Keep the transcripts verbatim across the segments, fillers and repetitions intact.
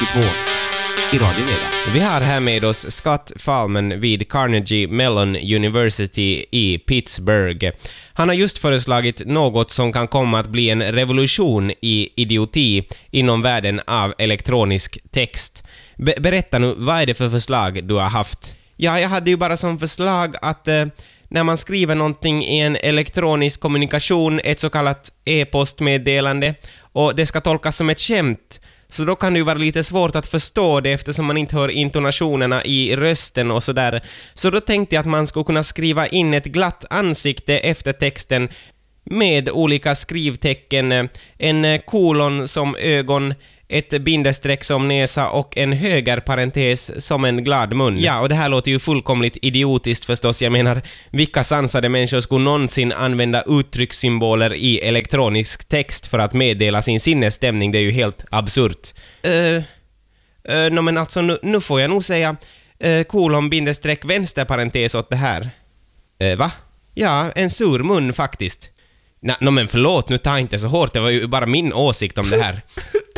sextiotvå i Radio Vega. Vi har här med oss Scott Fahlman vid Carnegie Mellon University i Pittsburgh. Han har just föreslagit något som kan komma att bli en revolution i idioti inom världen av elektronisk text. Be- berätta nu, vad är det för förslag du har haft? Ja, jag hade ju bara som förslag att eh, när man skriver någonting i en elektronisk kommunikation, ett så kallat e-postmeddelande, och det ska tolkas som ett skämt, så då kan det ju vara lite svårt att förstå det eftersom man inte hör intonationerna i rösten och sådär. Så då tänkte jag att man skulle kunna skriva in ett glatt ansikte efter texten med olika skrivtecken, en kolon som ögon, ett bindestreck som näsa och en högerparentes som en glad mun. Ja, och det här låter ju fullkomligt idiotiskt förstås. Jag menar, vilka sansade människor skulle någonsin använda uttryckssymboler i elektronisk text för att meddela sin sinnesstämning? Det är ju helt absurt. Uh, uh, no, men alltså, nu, nu får jag nog säga uh, kolon bindestreck vänsterparentes åt det här. Uh, va? Ja, en sur mun faktiskt. Nej, no, men förlåt, nu ta inte så hårt. Det var ju bara min åsikt om det här.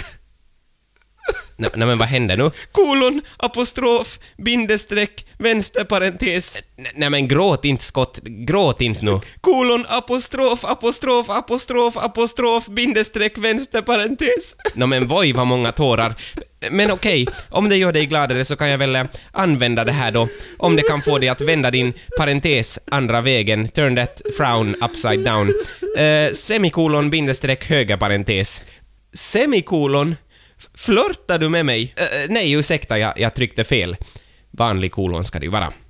Nej, nej, men vad händer nu? Kolon, apostrof, bindestreck, vänsterparentes. Nej, men gråt inte, Scott. Gråt inte nu. Kolon, apostrof, apostrof, apostrof, apostrof, bindestreck, vänsterparentes. Nej, men voj, vad många tårar. Men okej, om det gör dig gladare så kan jag väl använda det här då. Om det kan få dig att vända din parentes andra vägen. Turn that frown upside down. Uh, semikolon, bindestreck, högerparentes. Semikolon? Flörtar du med mig? Uh, nej, ursäkta, jag, jag tryckte fel. Vanlig kolon ska det ju vara.